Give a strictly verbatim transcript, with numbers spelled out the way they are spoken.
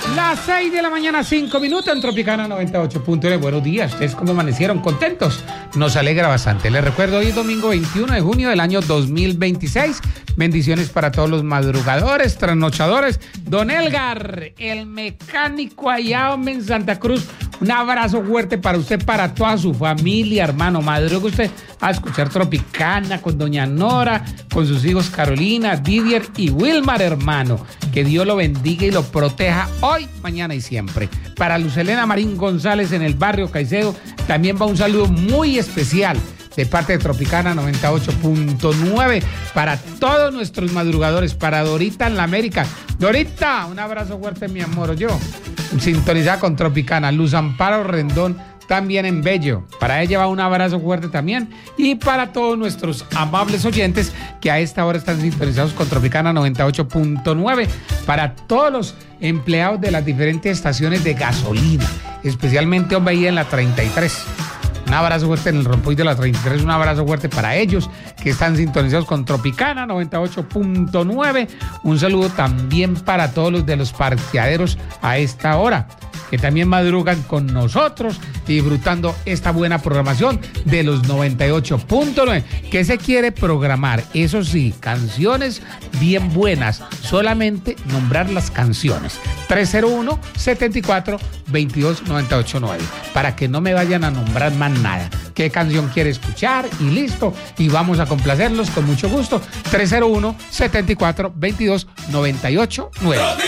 Las seis de la mañana, cinco minutos en Tropicana noventa y ocho punto nueve. Buenos días, ¿ustedes cómo amanecieron? ¿Contentos? Nos alegra bastante. Les recuerdo, hoy es domingo veintiuno de junio del año dos mil veintiséis. Bendiciones para todos los madrugadores, trasnochadores. Don Elgar, el mecánico allá en Santa Cruz. Un abrazo fuerte para usted, para toda su familia, hermano. Madruga usted a escuchar Tropicana con doña Nora, con sus hijos Carolina, Didier y Wilmar, hermano. Que Dios lo bendiga y lo proteja hoy, mañana y siempre. Para Lucelena Marín González en el barrio Caicedo, también va un saludo muy especial de parte de Tropicana noventa y ocho punto nueve para todos nuestros madrugadores, para Dorita en la América. Dorita, un abrazo fuerte, mi amor, yo. Sintonizada con Tropicana. Luz Amparo Rendón, también en Bello. Para ella va un abrazo fuerte también. Y para todos nuestros amables oyentes que a esta hora están sintonizados con Tropicana noventa y ocho punto nueve. Para todos los empleados de las diferentes estaciones de gasolina, especialmente hombre ahí en la treinta y tres. Un abrazo fuerte en el Rompoy de la treinta y tres, un abrazo fuerte para ellos que están sintonizados con Tropicana noventa y ocho punto nueve. Un saludo también para todos los de los parqueaderos a esta hora, que también madrugan con nosotros disfrutando esta buena programación de los noventa y ocho punto nueve. ¿Qué se quiere programar? Eso sí, canciones bien buenas, solamente nombrar las canciones. tres cero uno, setenta y cuatro, veintidós, noventa y ocho nueve, para que no me vayan a nombrar más nada. ¿Qué canción quiere escuchar? Y listo, y vamos a complacerlos con mucho gusto. tres cero uno, setenta y cuatro, veintidós, noventa y ocho nueve.